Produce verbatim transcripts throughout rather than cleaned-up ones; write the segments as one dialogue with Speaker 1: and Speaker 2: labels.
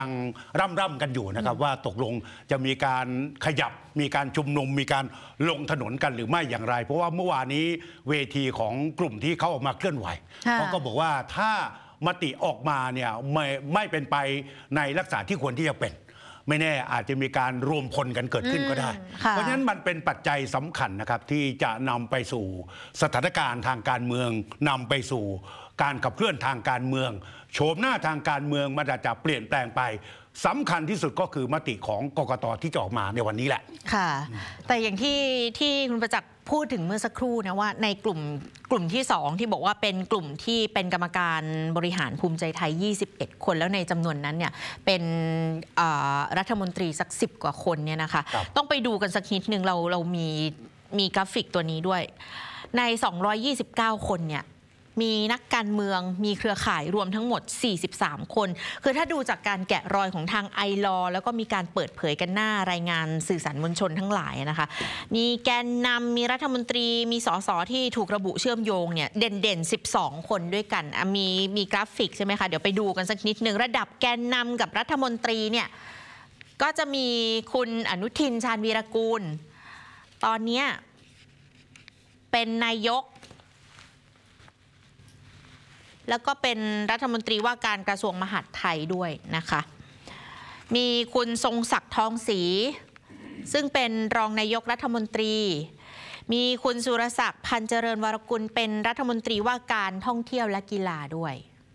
Speaker 1: ร่ำร่ำกันอยู่นะครับว่าตกลงจะมีการขยับมีการชุมนุมมีการลงถนนกันหรือไม่อย่างไรเพราะว่าเมื่อวานนี้เวทีของกลุ่มที่เขาออกมาเคลื่อนไหวเขาก็บอกว่าถ้ามติออกมาเนี่ยไม่ไม่เป็นไปในลักษณะที่ควรที่จะเป็นไม่แน่อาจจะมีการรวมพลกันเกิดขึ้นก็ได้เพราะฉะนั้นมันเป็นปัจจัยสำคัญนะครับที่จะนำไปสู่สถานการณ์ทางการเมืองนำไปสู่การขับเคลื่อนทางการเมืองโฉมหน้าทางการเมืองมันอาจจะเปลี่ยนแปลงไปสำคัญที่สุดก็คือมติของกกต.ที่จะออกมาในวันนี้แหละ
Speaker 2: ค่ะแต่อย่างที่ที่คุณประจักษ์พูดถึงเมื่อสักครู่นะว่าในกลุ่มกลุ่มที่สองที่บอกว่าเป็นกลุ่มที่เป็นกรรมการบริหารภูมิใจไทยยี่สิบเอ็ดคนแล้วในจำนวนนั้นเนี่ยเป็นรัฐมนตรีสักสิบกว่าคนเนี่ยนะคะต้องไปดูกันสักนิดนึงเราเรามีมีกราฟิกตัวนี้ด้วยในสองร้อยยี่สิบเก้าคนเนี่ยมีนักการเมืองมีเครือข่ายรวมทั้งหมดสี่สิบสามคนคือถ้าดูจากการแกะรอยของทางไอลอแล้วก็มีการเปิดเผยกันหน้ารายงานสื่อสารมวลชนทั้งหลายนะคะมีแกนนำมีรัฐมนตรีมีสสที่ถูกระบุเชื่อมโยงเนี่ยเด่นๆสิบสองคนด้วยกันมีมีกราฟิกใช่ไหมคะเดี๋ยวไปดูกันสักนิดนึงระดับแกนนำกับรัฐมนตรีเนี่ยก็จะมีคุณอนุทินชาญวีรกูลตอนนี้เป็นนายกแล้วก็เป็นรัฐมนตรีว่าการกระทรวงมหาดไทยด้วยนะคะมีคุณทรงศักดิ์ทองศรีซึ่งเป็นรองนายกรัฐมนตรีมีคุณสุรศักดิ์พันเจริญวรกุลเป็นรัฐมนตรีว่าการท่องเที่ยวและกีฬาด้วย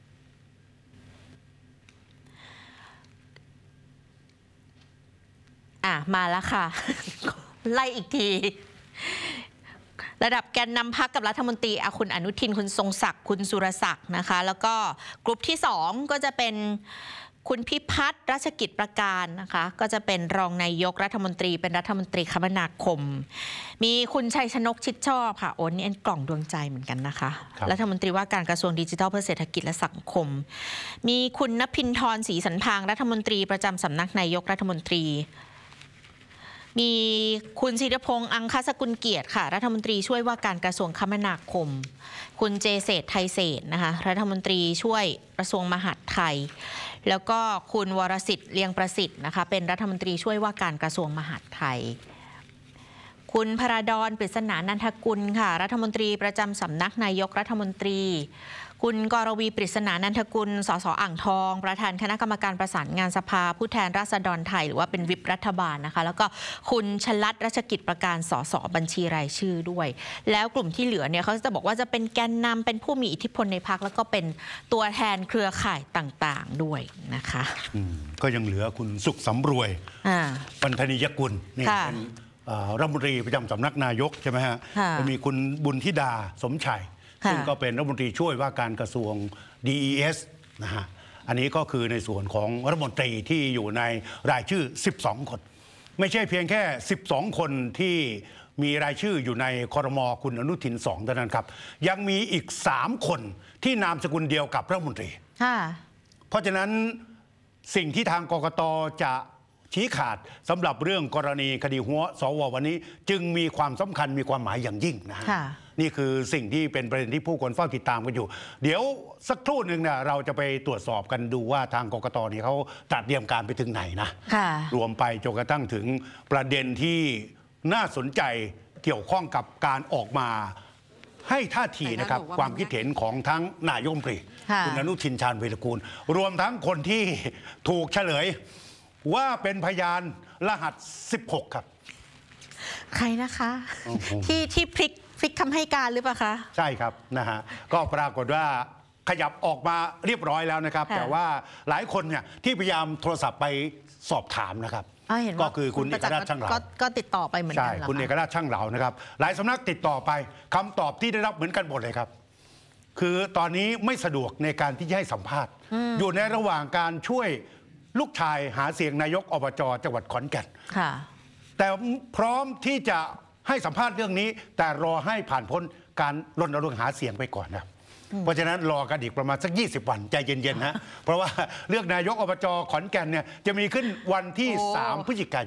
Speaker 2: อ่ะมาแล้วค่ะ ไล่อีกทีระดับแกนนำพรรคกับรัฐมนตรีอาคุณอนุทินคุณทรงศักดิ์คุณสุรศักดิ์นะคะแล้วก็กลุ่มที่สองก็จะเป็นคุณพิพัฒน์รัชกิจประการนะคะก็จะเป็นรองนายกรัฐมนตรีเป็นรัฐมนตรีคมนาคมมีคุณชัยชนกชิดชอบค่ะโอ้นี่เป็นกล่องดวงใจเหมือนกันนะคะรัฐมนตรีว่าการกระทรวงดิจิทัลเพื่อเศรษฐกิจและสังคมมีคุณณภินทร์ศรีสันพางรัฐมนตรีประจำสำนักนายกรัฐมนตรีมีคุณศิรพงษ์อังคสกุลเกียรติค่ะรัฐมนตรีช่วยว่าการกระทรวงคมนาคมคุณเจเศรษฐ์ไทยเศรษฐ์นะคะรัฐมนตรีช่วยกระทรวงมหาดไทยแล้วก็คุณวรสิทธิ์เลียงประสิทธิ์นะคะเป็นรัฐมนตรีช่วยว่าการกระทรวงมหาดไทยคุณพระดอนปริศนานันทกุลค่ะรัฐมนตรีประจำสำนักนายกรัฐมนตรีคุณกรวีปริศนานันทกุลสสอ่างทองประธานคณะกรรมการประสานงานสภาผู้แทนราษฎรไทยหรือว่าเป็นวิปรัฐบาลนะคะแล้วก็คุณชลัดรัชกิจประการสสบัญชีรายชื่อด้วยแล้วกลุ่มที่เหลือเนี่ยเขาจะบอกว่าจะเป็นแกนนำเป็นผู้มีอิทธิพลในพรรคแล้วก็เป็นตัวแทนเครือข่ายต่างๆด้วยนะคะ
Speaker 1: ก็ยังเหลือคุณสุขสำรวยปันธนียกุลนี่เป็นรัฐมนตรีประจำสำนักนายกใช่ไหมฮะมีคุณบุญธิดาสมชัยซึ่งก็เป็นรัฐมนตรีช่วยว่าการกระทรวง ดี อี เอส นะฮะอันนี้ก็คือในส่วนของรัฐมนตรีที่อยู่ในรายชื่อสิบสองคนไม่ใช่เพียงแค่สิบสองคนที่มีรายชื่ออยู่ในครม.คุณอนุทินสองเท่านั้นครับยังมีอีกสามคนที่นามสกุลเดียวกับรัฐมนตรีเพราะฉะนั้นสิ่งที่ทางกกต.จะชี้ขาดสำหรับเรื่องกรณีคดีหัวสววันนี้จึงมีความสำคัญมีความหมายอย่างยิ่งนะฮะนี่คือสิ่งที่เป็นประเด็นที่ผู้คนเฝ้าติดตามกันอยู่เดี๋ยวสักครู่หนึ่งเนี่ยเราจะไปตรวจสอบกันดูว่าทางกกต.นี่เขาตัดเตรียมการไปถึงไหนนะรวมไปจนกระทั่งถึงประเด็นที่น่าสนใจเกี่ยวข้องกับการออกมาให้ท่าทีนะครับความคิดเห็นของทั้งนายกรัฐมนตรีคุณอนุทินชาญวีรกูลรวมทั้งคนที่ถูกเฉลยว่าเป็นพยานรหัสสิบหกครับ
Speaker 2: ใครนะคะที่ที่พลิกพลิกคำให้การหรือเปล่าคะ
Speaker 1: ใช่ครับนะฮะก็ปรากฏว่าขยับออกมาเรียบร้อยแล้วนะครับแต่ว่าหลายคนเนี่ยที่พยายามโทรศัพท์ไปสอบถามนะครับก็คือคุณเอกราชช่างเหลา
Speaker 2: ก็ติดต่อไปเหมือนกัน
Speaker 1: ใช่คุณเอกราชช่างเหลานะครับหลายสำนักติดต่อไปคำตอบที่ได้รับเหมือนกันหมดเลยครับคือตอนนี้ไม่สะดวกในการที่จะให้สัมภาษณ์อยู่ในระหว่างการช่วยลูกชายหาเสียงนายกอบจ.จังหวัดขอนแก่นแต่พร้อมที่จะให้สัมภาษณ์เรื่องนี้แต่รอให้ผ่านพ้นการรณรงค์หาเสียงไปก่อนนะเพราะฉะนั้นรอกันอีกประมาณสักยี่สิบวันใจเย็นๆนะเพราะว่าเลือกนายกอบจ.ขอนแก่นเนี่ยจะมีขึ้นวันที่สามพฤศจิกายนนะ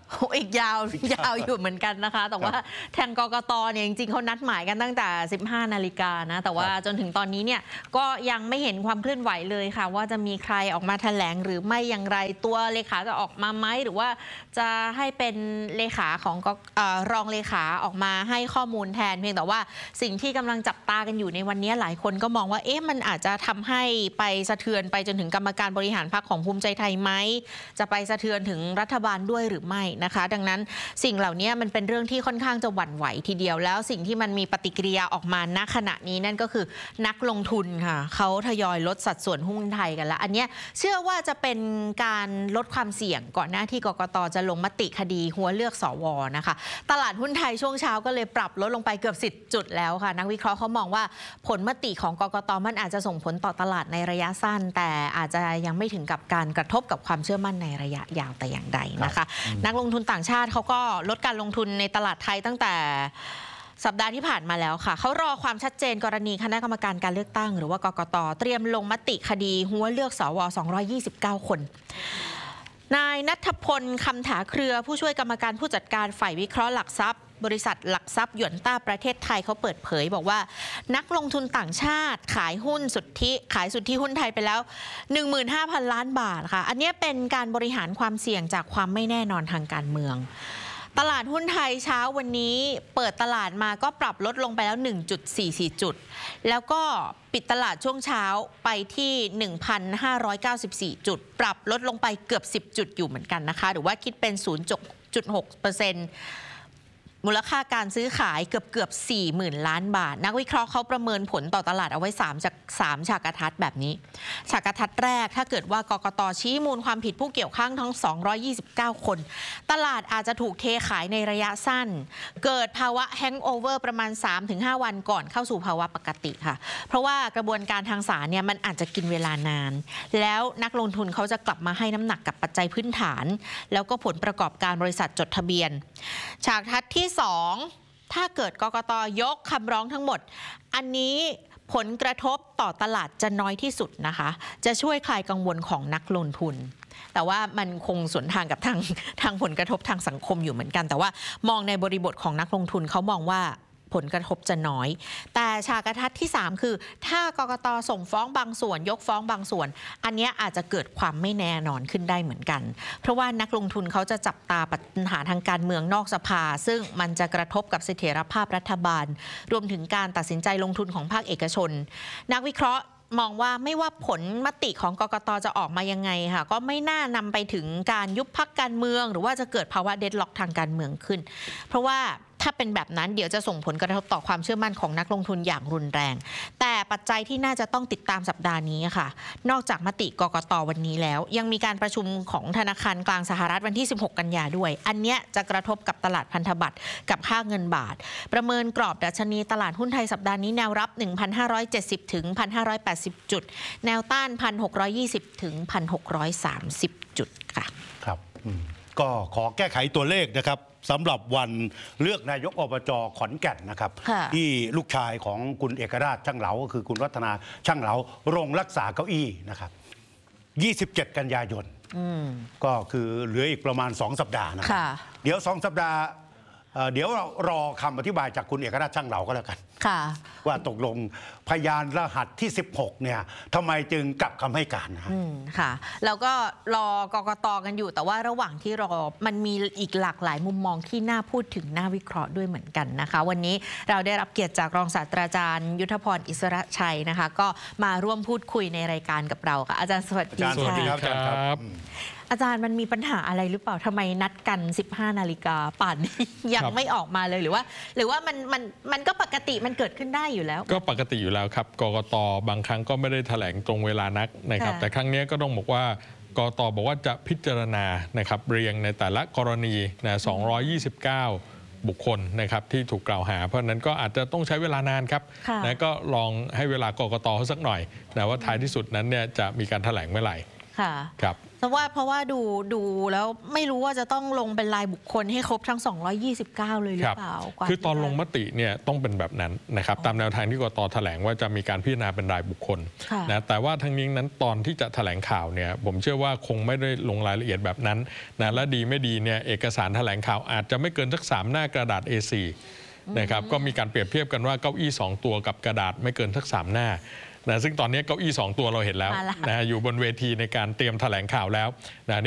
Speaker 2: อีกยาวยาวอยู่เหมือนกันนะคะแต่ว่าทางกกตเนี่ยจริงๆเขานัดหมายกันตั้งแต่ สิบห้านาฬิกานะแต่ว่าจนถึงตอนนี้เนี่ยก็ยังไม่เห็นความเคลื่อนไหวเลยค่ะว่าจะมีใครออกมาแถลงหรือไม่อย่างไรตัวเลขาจะออกมาไหมหรือว่าจะให้เป็นเลขาของเอ่อรองเลขาออกมาให้ข้อมูลแทนเพียงแต่ว่าสิ่งที่กำลังจับตากันอยู่ในวันนี้หลายคนก็มองว่าเอ๊ะมันอาจจะทำให้ไปสะเทือนไปจนถึงกรรมการบริหารพรรคของภูมิใจไทยไหมจะไปสะเทือนถึงรัฐบาลด้วยหรือไม่นะคะดังนั้นสิ่งเหล่านี้มันเป็นเรื่องที่ค่อนข้างจะหวั่นไหวทีเดียวแล้วสิ่งที่มันมีปฏิกิริยาออกมาณขณะนี้นั่นก็คือนักลงทุนค่ะเขาทยอยลดสัดส่วนหุ้นไทยกันแล้วอันนี้เชื่อว่าจะเป็นการลดความเสี่ยงก่อนหน้าที่กกตจะลงมติคดีหัวเลือกสวนะคะตลาดหุ้นไทยช่วงเช้าก็เลยปรับลดลงไปเกือบสิบจุดแล้วค่ะนักวิเคราะห์เขามองว่าผลมติของกกตมันอาจจะส่งผลต่อตลาดในระยะสั้นแต่อาจจะยังไม่ถึงกับการกระทบกับความเชื่อมั่นในระยะยาวแต่อย่างใดนะคะนักลงทุนต่างชาติเขาก็ลดการลงทุนในตลาดไทยตั้งแต่สัปดาห์ที่ผ่านมาแล้วค่ะเขารอความชัดเจนกรณีคณะกรรมการการเลือกตั้งหรือว่ากกตเตรียมลงมติคดีหัวเลือกสวสองร้อยยี่สิบเก้าคนนายณัฐพลคำถาเครือผู้ช่วยกรรมการผู้จัดการฝ่ายวิเคราะห์หลักทรัพย์บริษัทหลักทรัพย์หยวนต้าประเทศไทยเขาเปิดเผยบอกว่านักลงทุนต่างชาติขายหุ้นสุทธิขายสุทธิหุ้นไทยไปแล้ว หนึ่งหมื่นห้าพัน ล้านบาทค่ะอันนี้เป็นการบริหารความเสี่ยงจากความไม่แน่นอนทางการเมืองตลาดหุ้นไทยเช้าวันนี้เปิดตลาดมาก็ปรับลดลงไปแล้ว หนึ่งจุดสี่สี่ จุดแล้วก็ปิดตลาดช่วงเช้าไปที่ หนึ่งพันห้าร้อยเก้าสิบสี่ จุดปรับลดลงไปเกือบสิบจุดอยู่เหมือนกันนะคะหรือว่าคิดเป็น ศูนย์จุดหกเปอร์เซ็นต์มูลค่าการซื้อขายเกือบเกือบ สี่หมื่น ล้านบาทนักวิเคราะห์เขาประเมินผลต่อตลาดเอาไว้3จาก3ฉากทัดแบบนี้ฉากทัดแรกถ้าเกิดว่ากกตชี้มูลความผิดผู้เกี่ยวข้องทั้งสองร้อยยี่สิบเก้าคนตลาดอาจจะถูกเทขายในระยะสั้นเกิดภาวะแฮงก์โอเวอร์ประมาณ สามถึงห้า วันก่อนเข้าสู่ภาวะปกติค่ะเพราะว่ากระบวนการทางศาลเนี่ยมันอาจจะกินเวลานานแล้วนักลงทุนเขาจะกลับมาให้น้ำหนักกับปัจจัยพื้นฐานแล้วก็ผลประกอบการบริษัทจดทะเบียนฉากทัดที่สองถ้าเกิดกกตยกคำร้องทั้งหมดอันนี้ผลกระทบต่อตลาดจะน้อยที่สุดนะคะจะช่วยคลายกังวลของนักลงทุนแต่ว่ามันคงสวนทางกับทางทางผลกระทบทางสังคมอยู่เหมือนกันแต่ว่ามองในบริบทของนักลงทุนเขามองว่าผลกระทบจะน้อยแต่ฉากทัดที่สามคือถ้ากกตส่งฟ้องบางส่วนยกฟ้องบางส่วนอันนี้อาจจะเกิดความไม่แน่นอนขึ้นได้เหมือนกันเพราะว่านักลงทุนเขาจะจับตาปัญหาทางการเมืองนอกสภาซึ่งมันจะกระทบกับเสถียรภาพรัฐบาลรวมถึงการตัดสินใจลงทุนของภาคเอกชนนักวิเคราะห์มองว่าไม่ว่าผลมติของกกตจะออกมายังไงค่ะก็ไม่น่านำไปถึงการยุบพรรคการเมืองหรือว่าจะเกิดภาวะเดดล็อกทางการเมืองขึ้นเพราะว่าถ้าเป็นแบบนั้นเดี๋ยวจะส่งผลกระทบต่อความเชื่อมั่นของนักลงทุนอย่างรุนแรงแต่ปัจจัยที่น่าจะต้องติดตามสัปดาห์นี้ค่ะนอกจากมติกกตวันนี้แล้วยังมีการประชุมของธนาคารกลางสหรัฐวันที่สิบหกกันยาด้วยอันเนี้ยจะกระทบกับตลาดพันธบัตรกับค่าเงินบาทประเมินกรอบดัชนีตลาดหุ้นไทยสัปดาห์นี้แนวรับ หนึ่งพันห้าร้อยเจ็ดสิบ ถึง หนึ่งพันห้าร้อยแปดสิบ จุดแนวต้าน หนึ่งพันหกร้อยยี่สิบ ถึง หนึ่งพันหกร้อยสามสิบ จุดค่ะ
Speaker 1: ครับก็ขอแก้ไขตัวเลขนะครับสำหรับวันเลือกนายกอบจขอนแก่นนะครับที่ลูกชายของคุณเอกราชช่างเหลาก็คือคุณวัฒนาช่างเหลาลงรักษาเก้าอี้นะครับยี่สิบเจ็ดกันยายนก็คือเหลืออีกประมาณสองสัปดาห์นะครับเดี๋ยวสองสัปดาห์เดี๋ยวเรารอคำอธิบายจากคุณเอกราชช่างเหลาก็แล้วกันว่าตกลงพยานรหัสที่สิบหกเนี่ยทำไมจึงกลับคำให้การนะ
Speaker 2: ค่ะแล้วก็รอกกตกันอยู่แต่ว่าระหว่างที่รอมันมีอีกหลากหลายมุมมองที่น่าพูดถึงน่าวิเคราะห์ด้วยเหมือนกันนะคะวันนี้เราได้รับเกียรติจากรองศาสตราจารย์ยุทธพรอิสระชัยนะคะก็มาร่วมพูดคุยในรายการกับเราค่ะอาจารย์สวัสดี
Speaker 1: สวัสดีครับอาจารย์ครับ
Speaker 2: อาจารย์มันมีปัญหาอะไรหรือเปล่าทำไมนัดกัน สิบห้านาฬิกาป่านนี้ยังไม่ออกมาเลยหรือว่าหรือว่ามันมันมันก็ปกติมันเกิดขึ้นได้อยู่แล้ว
Speaker 3: ก็ปกติอยู่แล้วครับกกตบางครั้งก็ไม่ได้แถลงตรงเวลานักนะครับแต่ครั้งนี้ก็ต้องบอกว่ากกตบอกว่าจะพิจารณานะครับเรียงในแต่ละกรณีนะสองร้อยยี่สิบเก้าบุคคลนะครับที่ถูกกล่าวหาเพราะนั้นก็อาจจะต้องใช้เวลานานครับนะก็ลองให้เวลากกตเขาสักหน่อยนะว่าท้ายที่สุดนั้นเนี่ยจะมีการแถลงเมื่อไหร่ครับ
Speaker 2: เพราะว่าเพราะว่าดูดูแล้วไม่รู้ว่าจะต้องลงเป็นรายบุคคลให้ครบทั้งสองร้อยยี่สิบเก้าเลยหรือเปล่า
Speaker 3: คือตอนลงมติเนี่ยต้องเป็นแบบนั้นนะครับตามแนวทางที่กต.แถลงว่าจะมีการพิจารณาเป็นรายบุคคลนะแต่ว่าทั้งนี้นั้นตอนที่จะแถลงข่าวเนี่ยผมเชื่อว่าคงไม่ได้ลงรายละเอียดแบบนั้นนะและดีไม่ดีเนี่ยเอกสารแถลงข่าวอาจจะไม่เกินสักสามหน้ากระดาษ เอ โฟร์ นะครับก็มีการเปรียบเทียบกันว่าเก้าอี้สองตัวกับกระดาษไม่เกินสักสามหน้านะซึ่งตอนนี้เก้าอี้สองตัวเราเห็นแล้วนะอยู่บนเวทีในการเตรียมแถลงข่าวแล้วนะ